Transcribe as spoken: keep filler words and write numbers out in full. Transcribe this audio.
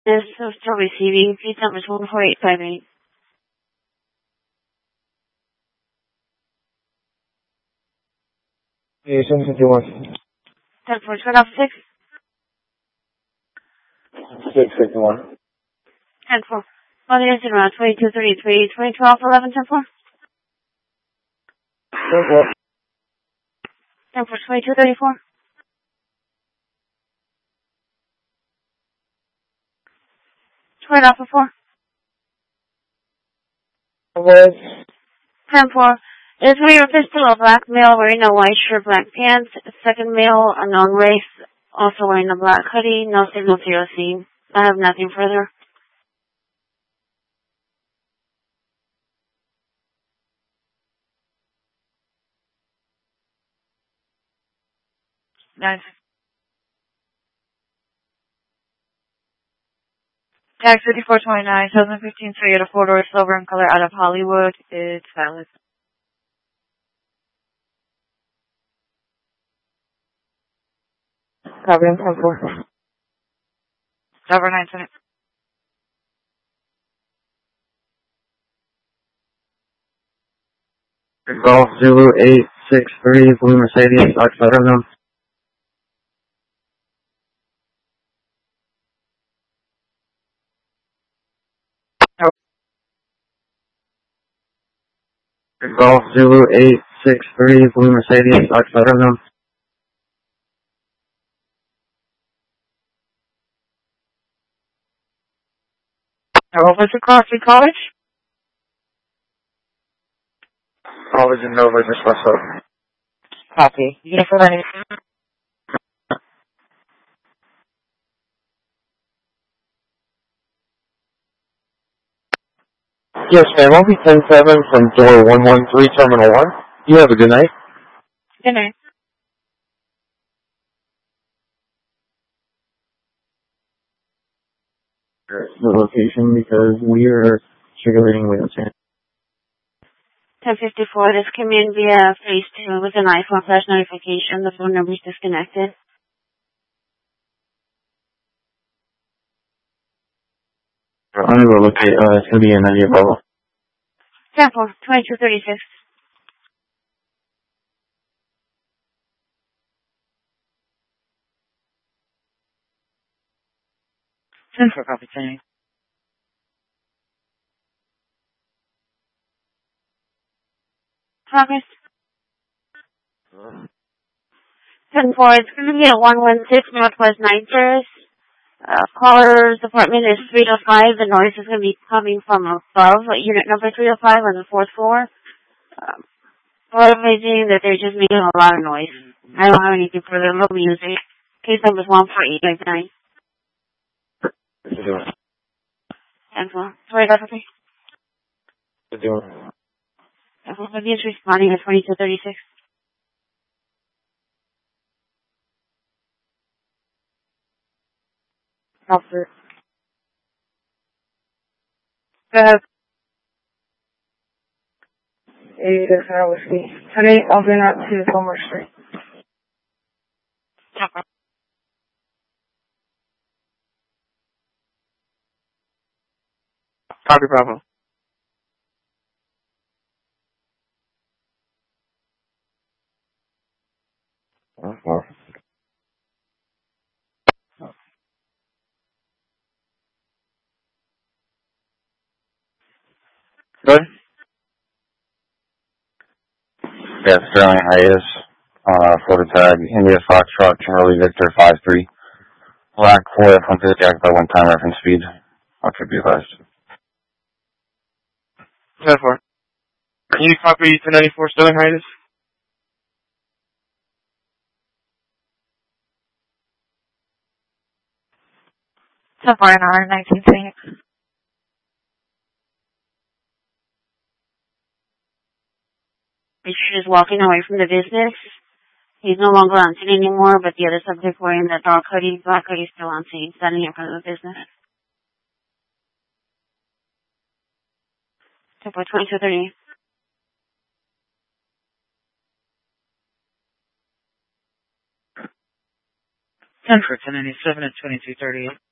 This is still receiving. Please number is one four eight five eight. Yeah, seven fifty-one. ten four, turn off six. six fifty-one. ten four. Mother is around twenty-two thirty-three, twenty twelve, eleven, ten four. ten four. ten four, twenty-two thirty-four. Turn off four. What? ten four. Is we are pistol a black male wearing a white shirt, black pants. Second male, unknown race, also wearing a black hoodie. No signal zero seen. I have nothing further. Nice. Tag fifty-four twenty-nine, twenty fifteen Toyota four-door silver in color out of Hollywood. It's valid. Copy, I'm ten four. Cover nine twenty. Golf Zulu eight six three, Blue Mercedes, Oxford. Golf Zulu eight six three, Blue Mercedes, Oxford. Over to Crosby College. College in Nova, just what's up? Copy. Uniform ninety. Yes, ma'am. I'll be ten seven from door one one three, Terminal one. You have a good night. Good night. The location because we are circulating with it. ten fifty-four, this came in via phase two with an iPhone flash notification. The phone number is disconnected. I'm going to locate, uh, it's going to be in India Bravo. ten four, twenty-two thirty-six. ten four, copy, ten. Progress. ten four, it's going to be at one one six Northwest ninth Terrace. Uh, caller's apartment is three oh five. The noise is going to be coming from above unit number three oh five on the fourth floor. Um, Amazing that they're just making a lot of noise. I don't have anything further. No music. Case number is one four eight five nine. ten four. Sorry, that's okay. What you doing? ten four, maybe it's responding at twenty-two thirty-six. Officer. Go ahead. eighty-six Harold Whiskey. Honey, I'll bring out to Homer Street. Copy. Copy, Bravo. Uh-huh. Good? Yeah, Sterling Hayes, uh, photo tag, India Foxtrot, Charlie Victor five three. Black four F one fifty, act by one time reference speed. What should be advised? ten four. Can you copy two ninety-four Sterling Hayes? ten four, an hour, nineteen twenty. Richard is walking away from the business. He's no longer on scene anymore, but the other subject wearing the dark hoodie, black hoodie, is still on scene, standing in front of the business. ten four, twenty-two thirty. ten four, ten ninety-seven and twenty-two thirty-eight.